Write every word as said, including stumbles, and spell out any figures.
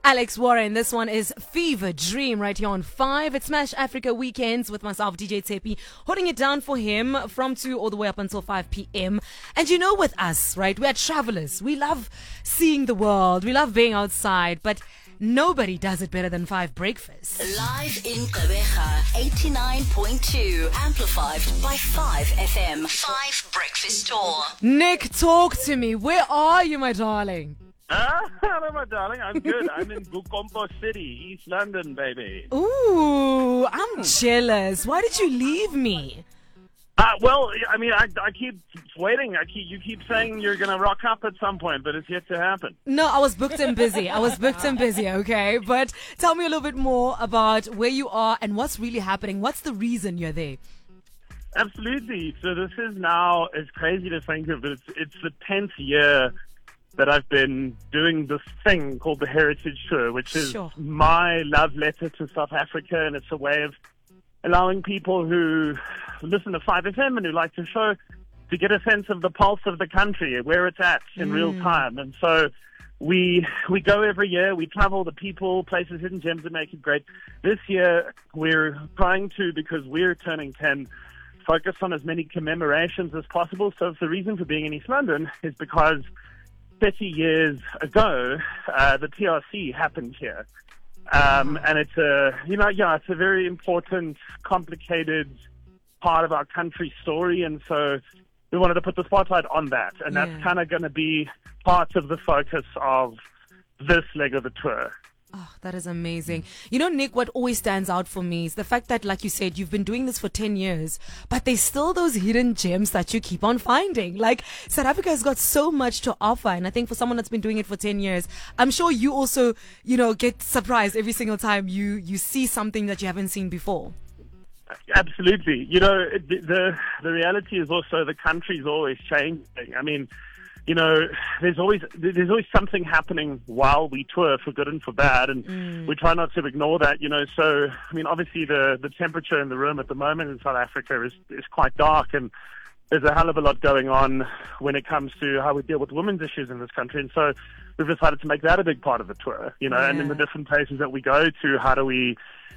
Alex Warren. This one is Fever Dream right here on five. It's Smash Africa Weekends with myself, D J Tepi, holding it down for him from two all the way up until five p.m. And you know, with us, right, we are travelers. We love seeing the world. We love being outside, but nobody does it better than Five Breakfast. Live in Gqeberha, eighty-nine point two, amplified by five F M. Five Breakfast Tour. Nick, talk to me. Where are you, my darling? Ah, hello, my darling. I'm good. I'm in Bukompo City, East London, baby. Ooh, I'm jealous. Why did you leave me? Uh, well, I mean, I, I keep waiting. I keep you keep saying you're going to rock up at some point, but it's yet to happen. No, I was booked and busy. I was booked and busy, okay? But tell me a little bit more about where you are and what's really happening. What's the reason you're there? Absolutely. So this is now, it's crazy to think of, but it's, it's the tenth year that I've been doing this thing called the Heritage Tour, which is Sure. my love letter to South Africa, and it's a way of allowing people who listen to five F M and who like the show to get a sense of the pulse of the country, where it's at in Mm. real time. And so we we go every year, we travel the people, places, hidden gems that make it great. This year we're trying to, because we're turning ten, focus on as many commemorations as possible. So the reason for being in East London is because thirty years ago, uh, the T R C happened here. Um, and it's a, you know, yeah, it's a very important, complicated part of our country story. And so we wanted to put the spotlight on that. And Yeah. that's kind of going to be part of the focus of this leg of the tour. Oh, that is amazing. You know, Nick, what always stands out for me is the fact that, like you said, you've been doing this for ten years, but there's still those hidden gems that you keep on finding. Like, South Africa has got so much to offer. And I think for someone that's been doing it for ten years, I'm sure you also, you know, get surprised every single time you, you see something that you haven't seen before. Absolutely. You know, the, the, the reality is also the country's always changing. I mean, you know, there's always there's always something happening while we tour, for good and for bad, and Mm. we try not to ignore that. You know, so I mean, obviously the the temperature in the room at the moment in South Africa is is quite dark, and there's a hell of a lot going on when it comes to how we deal with women's issues in this country, and so we've decided to make that a big part of the tour. You know, and in the Yeah. different places that we go to, how do we